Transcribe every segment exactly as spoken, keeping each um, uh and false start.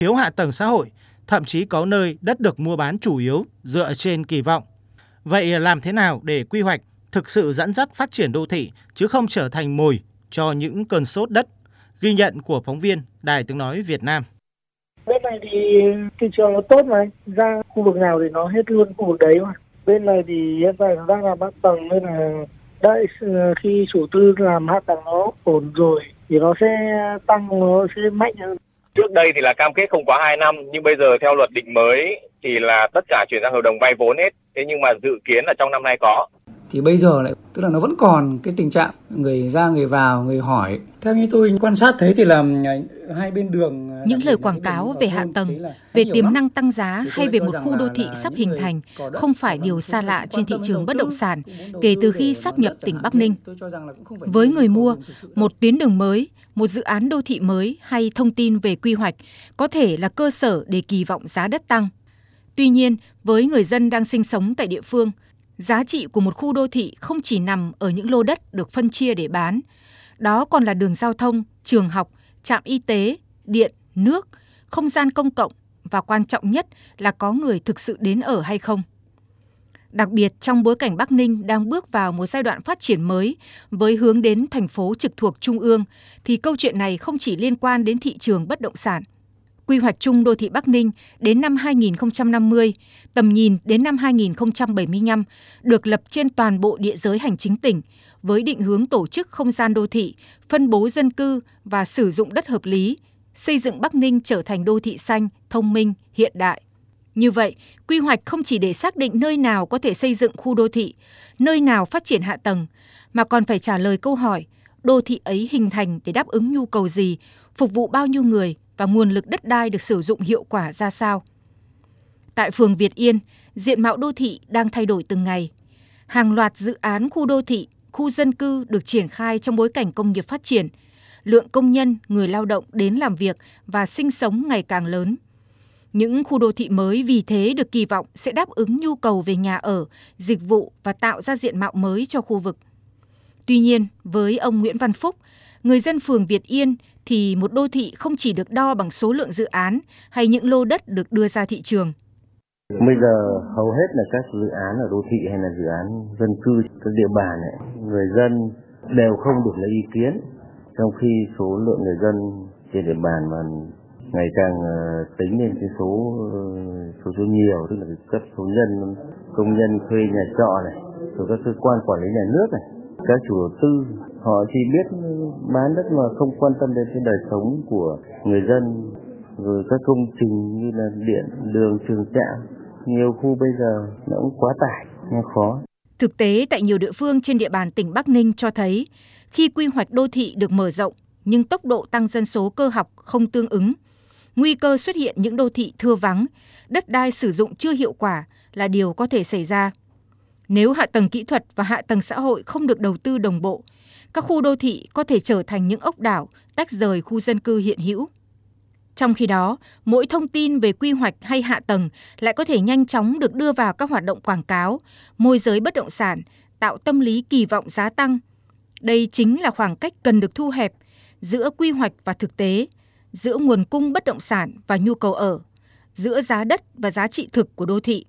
thiếu hạ tầng xã hội, thậm chí có nơi đất được mua bán chủ yếu dựa trên kỳ vọng. Vậy làm thế nào để quy hoạch thực sự dẫn dắt phát triển đô thị chứ không trở thành mồi cho những cơn sốt đất? Ghi nhận của phóng viên Đài Tiếng nói Việt Nam. Bên này thì thị trường nó tốt mà, ra khu vực nào thì nó hết luôn khu vực đấy mà. Bên này thì hiện tại nó đang làm hạ tầng nên là đợi khi chủ tư làm hạ tầng nó ổn rồi thì nó sẽ tăng, nó sẽ mạnh hơn. Trước đây thì là cam kết không quá hai năm, nhưng bây giờ theo luật định mới thì là tất cả chuyển sang hợp đồng vay vốn hết. Thế nhưng mà dự kiến là trong năm nay có. Thì bây giờ lại tức là nó vẫn còn cái tình trạng người ra người vào, người hỏi. Theo như tôi quan sát thấy thì là hai bên đường. Những lời quảng cáo về hạ tầng, về tiềm năng tăng giá hay về một khu đô thị sắp hình thành không phải điều xa lạ trên thị trường bất động sản kể từ khi sáp nhập tỉnh Bắc Ninh. Với người mua, một tuyến đường mới, một dự án đô thị mới hay thông tin về quy hoạch có thể là cơ sở để kỳ vọng giá đất tăng. Tuy nhiên, với người dân đang sinh sống tại địa phương, giá trị của một khu đô thị không chỉ nằm ở những lô đất được phân chia để bán. Đó còn là đường giao thông, trường học, trạm y tế, điện, nước, không gian công cộng và quan trọng nhất là có người thực sự đến ở hay không. Đặc biệt trong bối cảnh Bắc Ninh đang bước vào một giai đoạn phát triển mới với hướng đến thành phố trực thuộc Trung ương, thì câu chuyện này không chỉ liên quan đến thị trường bất động sản. Quy hoạch chung đô thị Bắc Ninh đến năm hai nghìn không trăm năm mươi, tầm nhìn đến năm hai nghìn không trăm bảy mươi lăm được lập trên toàn bộ địa giới hành chính tỉnh với định hướng tổ chức không gian đô thị, phân bố dân cư và sử dụng đất hợp lý, xây dựng Bắc Ninh trở thành đô thị xanh, thông minh, hiện đại. Như vậy, quy hoạch không chỉ để xác định nơi nào có thể xây dựng khu đô thị, nơi nào phát triển hạ tầng, mà còn phải trả lời câu hỏi đô thị ấy hình thành để đáp ứng nhu cầu gì, phục vụ bao nhiêu người và nguồn lực đất đai được sử dụng hiệu quả ra sao. Tại phường Việt Yên, diện mạo đô thị đang thay đổi từng ngày. Hàng loạt dự án khu đô thị, khu dân cư được triển khai trong bối cảnh công nghiệp phát triển. Lượng công nhân, người lao động đến làm việc và sinh sống ngày càng lớn. Những khu đô thị mới vì thế được kỳ vọng sẽ đáp ứng nhu cầu về nhà ở, dịch vụ và tạo ra diện mạo mới cho khu vực. Tuy nhiên, với ông Nguyễn Văn Phúc, người dân phường Việt Yên, thì một đô thị không chỉ được đo bằng số lượng dự án hay những lô đất được đưa ra thị trường. Bây giờ hầu hết là các dự án ở đô thị hay là dự án dân cư các địa bàn này, người dân đều không được lấy ý kiến, trong khi số lượng người dân trên địa bàn mà ngày càng tính lên cái số số số nhiều, tức là cấp số nhân công nhân thuê nhà trọ này, rồi các cơ quan quản lý nhà nước này, các chủ đầu tư họ chỉ biết bán đất mà không quan tâm đến cái đời sống của người dân, rồi các công trình như là điện, đường, trường trạm, nhiều khu bây giờ nó cũng quá tải, nó khó. Thực tế tại nhiều địa phương trên địa bàn tỉnh Bắc Ninh cho thấy, khi quy hoạch đô thị được mở rộng nhưng tốc độ tăng dân số cơ học không tương ứng, nguy cơ xuất hiện những đô thị thưa vắng, đất đai sử dụng chưa hiệu quả là điều có thể xảy ra. Nếu hạ tầng kỹ thuật và hạ tầng xã hội không được đầu tư đồng bộ, các khu đô thị có thể trở thành những ốc đảo tách rời khu dân cư hiện hữu. Trong khi đó, mỗi thông tin về quy hoạch hay hạ tầng lại có thể nhanh chóng được đưa vào các hoạt động quảng cáo, môi giới bất động sản, tạo tâm lý kỳ vọng giá tăng. Đây chính là khoảng cách cần được thu hẹp giữa quy hoạch và thực tế, giữa nguồn cung bất động sản và nhu cầu ở, giữa giá đất và giá trị thực của đô thị.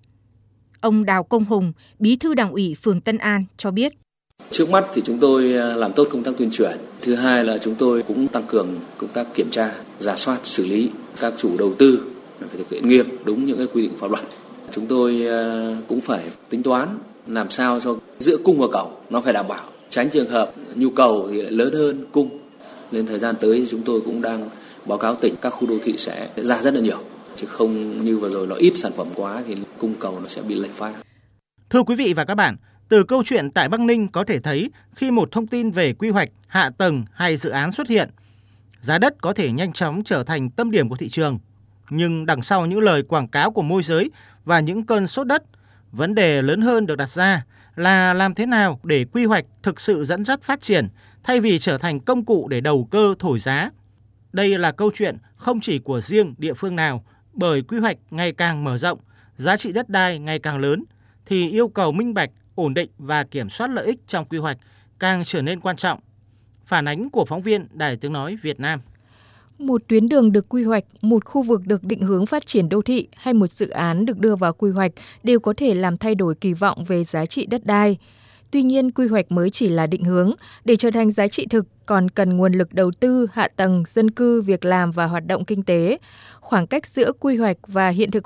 Ông Đào Công Hùng, Bí thư Đảng ủy phường Tân An cho biết. Trước mắt thì chúng tôi làm tốt công tác tuyên truyền. Thứ hai là chúng tôi cũng tăng cường công tác kiểm tra, rà soát, xử lý các chủ đầu tư phải thực hiện nghiêm đúng những cái quy định pháp luật. Chúng tôi cũng phải tính toán làm sao cho giữa cung và cầu nó phải đảm bảo, tránh trường hợp nhu cầu thì lại lớn hơn cung. Nên thời gian tới chúng tôi cũng đang báo cáo tỉnh các khu đô thị sẽ ra rất là nhiều, chứ không như vừa rồi nó ít sản phẩm quá thì cung cầu nó sẽ bị lệch pha. Thưa quý vị và các bạn, từ câu chuyện tại Bắc Ninh có thể thấy khi một thông tin về quy hoạch, hạ tầng hay dự án xuất hiện, giá đất có thể nhanh chóng trở thành tâm điểm của thị trường. Nhưng đằng sau những lời quảng cáo của môi giới và những cơn sốt đất, vấn đề lớn hơn được đặt ra là làm thế nào để quy hoạch thực sự dẫn dắt phát triển thay vì trở thành công cụ để đầu cơ thổi giá. Đây là câu chuyện không chỉ của riêng địa phương nào, bởi quy hoạch ngày càng mở rộng, giá trị đất đai ngày càng lớn, thì yêu cầu minh bạch, ổn định và kiểm soát lợi ích trong quy hoạch càng trở nên quan trọng. Phản ánh của phóng viên Đài Tiếng nói Việt Nam. Một tuyến đường được quy hoạch, một khu vực được định hướng phát triển đô thị hay một dự án được đưa vào quy hoạch đều có thể làm thay đổi kỳ vọng về giá trị đất đai. Tuy nhiên, quy hoạch mới chỉ là định hướng, để trở thành giá trị thực còn cần nguồn lực đầu tư, hạ tầng, dân cư, việc làm và hoạt động kinh tế. Khoảng cách giữa quy hoạch và hiện thực